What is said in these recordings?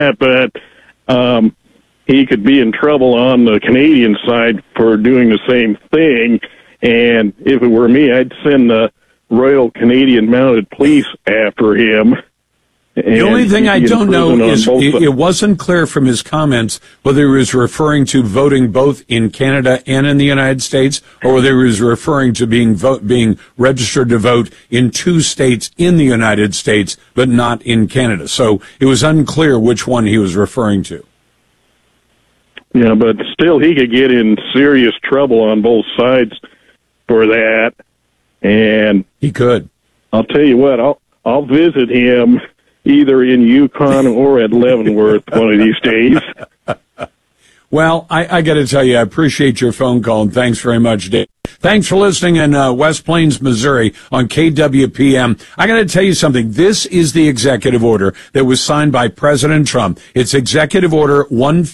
that, but he could be in trouble on the Canadian side for doing the same thing. And if it were me, I'd send the Royal Canadian Mounted Police after him. The only thing I don't know is it wasn't clear from his comments whether he was referring to voting both in Canada and in the United States, or whether he was referring to being registered to vote in 2 states in the United States, but not in Canada. So it was unclear which one he was referring to. Yeah, but still he could get in serious trouble on both sides for that. And he could. I'll tell you what, I'll visit him either in Yukon or at Leavenworth one of these days. Well, I got to tell you, I appreciate your phone call, and thanks very much, Dave. Thanks for listening in West Plains, Missouri on KWPM. I got to tell you something. This is the executive order that was signed by President Trump. It's Executive Order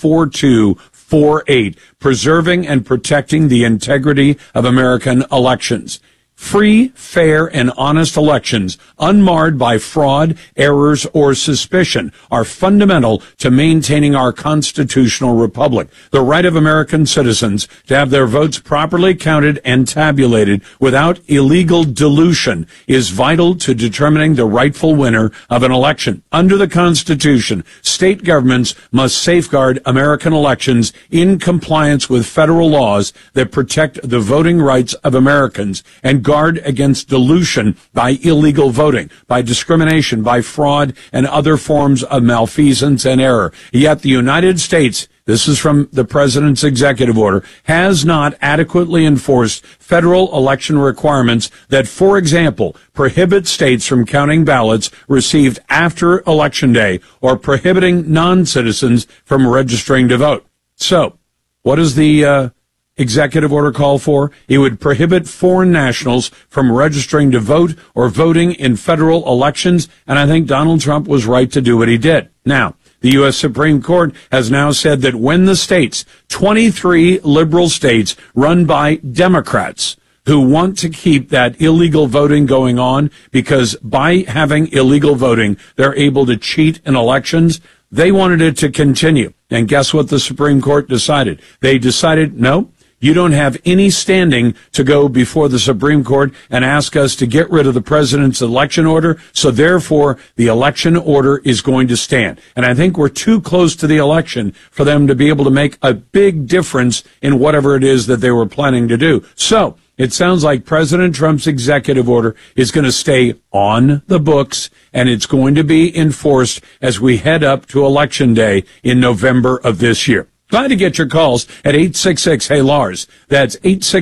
14248, preserving and protecting the integrity of American elections. Free, fair, and honest elections, unmarred by fraud, errors, or suspicion, are fundamental to maintaining our constitutional republic. The right of American citizens to have their votes properly counted and tabulated without illegal dilution is vital to determining the rightful winner of an election. Under the Constitution, state governments must safeguard American elections in compliance with federal laws that protect the voting rights of Americans and guard against dilution by illegal voting, by discrimination, by fraud, and other forms of malfeasance and error. Yet the United States, this is from the president's executive order, has not adequately enforced federal election requirements that, for example, prohibit states from counting ballots received after Election Day or prohibiting non-citizens from registering to vote. So, what is the executive order call for? It would prohibit foreign nationals from registering to vote or voting in federal elections, and I think Donald Trump was right to do what he did. Now, the U.S. Supreme Court has now said that when the states, 23 liberal states run by Democrats, who want to keep that illegal voting going on because by having illegal voting, they're able to cheat in elections, they wanted it to continue. And guess what the Supreme Court decided? They decided, no, you don't have any standing to go before the Supreme Court and ask us to get rid of the president's election order, so therefore the election order is going to stand. And I think we're too close to the election for them to be able to make a big difference in whatever it is that they were planning to do. So it sounds like President Trump's executive order is going to stay on the books, and it's going to be enforced as we head up to Election Day in November of this year. Glad to get your calls at 866-HEY-LARS. That's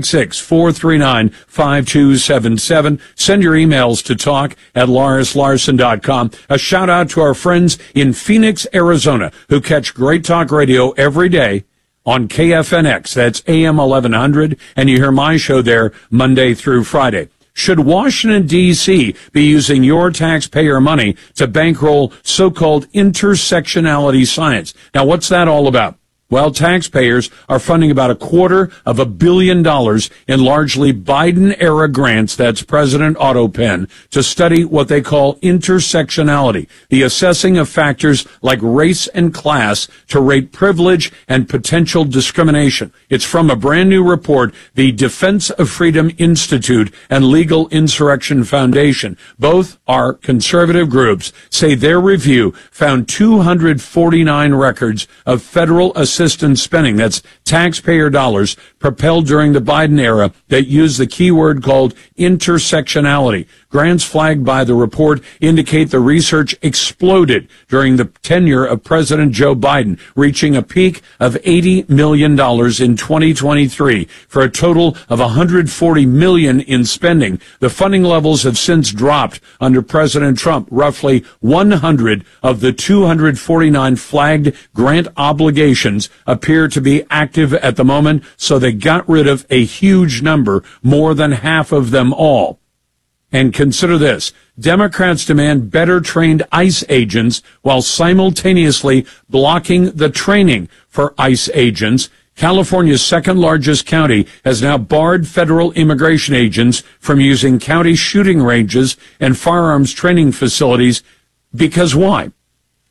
866-439-5277. Send your emails to talk@LarsLarson.com. A shout out to our friends in Phoenix, Arizona, who catch Great Talk Radio every day on KFNX. That's AM 1100, and you hear my show there Monday through Friday. Should Washington, D.C. be using your taxpayer money to bankroll so-called intersectionality science? Now, what's that all about? Well, taxpayers are funding about $250 million in largely Biden-era grants, that's President Otto Penn, to study what they call intersectionality, the assessing of factors like race and class to rate privilege and potential discrimination. It's from a brand new report, the Defense of Freedom Institute and Legal Insurrection Foundation. Both are conservative groups, say their review found 249 records of federal assistance spending, that's taxpayer dollars, propelled during the Biden era that use the keyword called intersectionality. Grants flagged by the report indicate the research exploded during the tenure of President Joe Biden, reaching a peak of $80 million in 2023 for a total of $140 million in spending. The funding levels have since dropped under President Trump. Roughly 100 of the 249 flagged grant obligations appear to be active at the moment, so they got rid of a huge number, more than half of them all. And consider this. Democrats demand better trained ICE agents while simultaneously blocking the training for ICE agents. California's second largest county has now barred federal immigration agents from using county shooting ranges and firearms training facilities. Because why?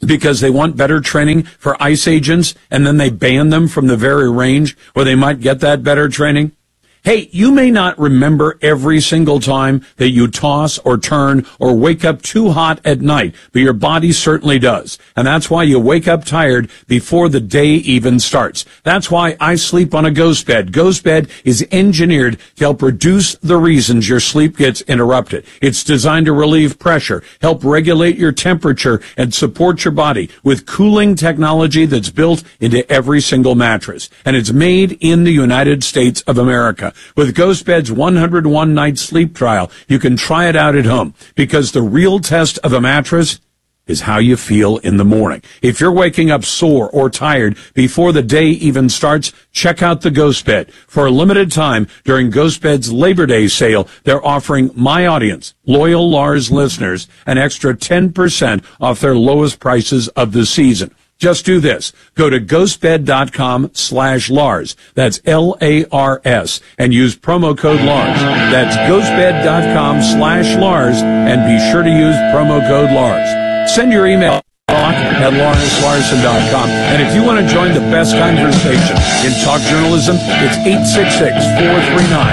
because they want better training for ICE agents, and then they ban them from the very range where they might get that better training? Hey, you may not remember every single time that you toss or turn or wake up too hot at night, but your body certainly does. And that's why you wake up tired before the day even starts. That's why I sleep on a Ghost Bed. Ghost Bed is engineered to help reduce the reasons your sleep gets interrupted. It's designed to relieve pressure, help regulate your temperature, and support your body with cooling technology that's built into every single mattress. And it's made in the United States of America. With Ghost Bed's 101-night sleep trial, you can try it out at home, because the real test of a mattress is how you feel in the morning. If you're waking up sore or tired before the day even starts, check out the Ghost Bed. For a limited time during Ghost Bed's Labor Day sale, they're offering my audience, loyal Lars listeners, an extra 10% off their lowest prices of the season. Just do this. Go to ghostbed.com/Lars. That's Lars. And use promo code Lars. That's ghostbed.com/Lars. And be sure to use promo code Lars. Send your email at LarsLarson.com. And if you want to join the best conversation in talk journalism, it's 866-439